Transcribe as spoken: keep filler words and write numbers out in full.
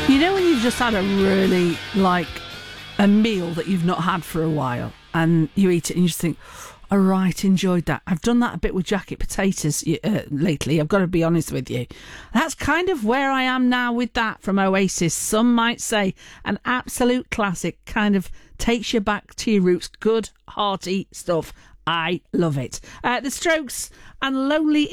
You know when you've just had a really, like, a meal that you've not had for a while, and you eat it and you just think, all right, enjoyed that. I've done that a bit with jacket potatoes uh, lately, I've got to be honest with you. That's kind of where I am now with that from Oasis. Some might say an absolute classic, kind of takes you back to your roots. Good, hearty stuff. I love it. Uh, the Strokes and Lonely